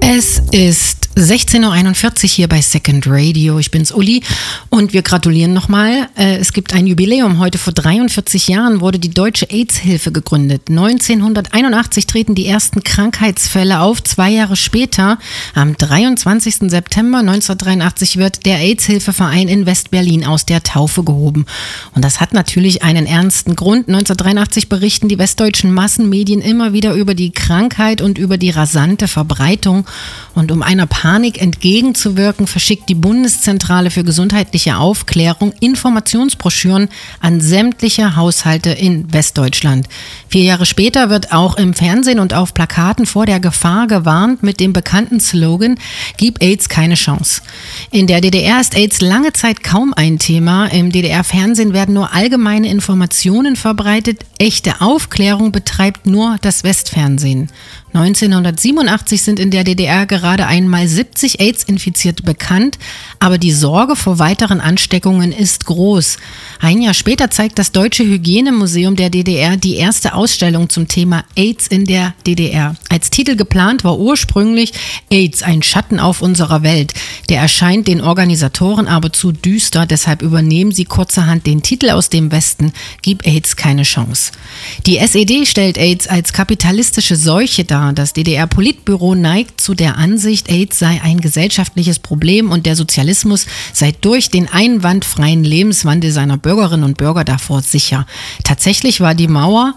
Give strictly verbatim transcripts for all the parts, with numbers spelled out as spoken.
Es ist sechzehn Uhr einundvierzig hier bei Second Radio. Ich bin's, Uli, und wir gratulieren nochmal. Es gibt ein Jubiläum. Heute vor dreiundvierzig Jahren wurde die Deutsche AIDS-Hilfe gegründet. neunzehnhunderteinundachtzig treten die ersten Krankheitsfälle auf. Zwei Jahre später, am dreiundzwanzigsten September neunzehnhundertdreiundachtzig, wird der AIDS-Hilfe-Verein in West-Berlin aus der Taufe gehoben. Und das hat natürlich einen ernsten Grund. neunzehnhundertdreiundachtzig berichten die westdeutschen Massenmedien immer wieder über die Krankheit und über die rasante Verbreitung. Und um einer Panik entgegenzuwirken, verschickt die Bundeszentrale für gesundheitliche Aufklärung Informationsbroschüren an sämtliche Haushalte in Westdeutschland. Vier Jahre später wird auch im Fernsehen und auf Plakaten vor der Gefahr gewarnt mit dem bekannten Slogan: Gib AIDS keine Chance. In der D D R ist AIDS lange Zeit kaum ein Thema. Im D D R-Fernsehen werden nur allgemeine Informationen verbreitet. Echte Aufklärung betreibt nur das Westfernsehen. neunzehnhundertsiebenundachtzig sind in der D D R gerade einmal siebzig AIDS-Infizierte bekannt, aber die Sorge vor weiteren Ansteckungen ist groß. Ein Jahr später zeigt das Deutsche Hygienemuseum der D D R die erste Ausstellung zum Thema AIDS in der D D R. Als Titel geplant war ursprünglich AIDS, ein Schatten auf unserer Welt. Der erscheint den Organisatoren aber zu düster, deshalb übernehmen sie kurzerhand den Titel aus dem Westen: Gib AIDS keine Chance. Die S E D stellt AIDS als kapitalistische Seuche dar. Das D D R-Politbüro neigt zu der Ansicht, AIDS sei ein gesellschaftliches Problem und der Sozialismus sei durch den einwandfreien Lebenswandel seiner Bürgerinnen und Bürger davor sicher. Tatsächlich war die Mauer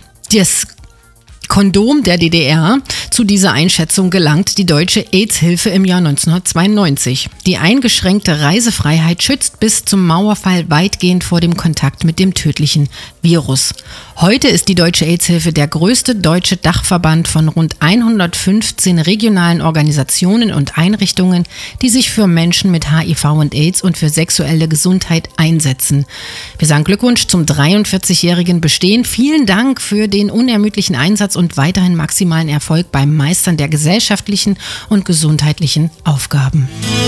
das Kondom der D D R. Zu dieser Einschätzung gelangt die Deutsche AIDS-Hilfe im Jahr neunzehnhundertzweiundneunzig. Die eingeschränkte Reisefreiheit schützt bis zum Mauerfall weitgehend vor dem Kontakt mit dem tödlichen Virus. Heute ist die Deutsche AIDS-Hilfe der größte deutsche Dachverband von rund hundertfünfzehn regionalen Organisationen und Einrichtungen, die sich für Menschen mit H I V und AIDS und für sexuelle Gesundheit einsetzen. Wir sagen Glückwunsch zum dreiundvierzigjährigen Bestehen. Vielen Dank für den unermüdlichen Einsatz und weiterhin maximalen Erfolg beim Meistern der gesellschaftlichen und gesundheitlichen Aufgaben.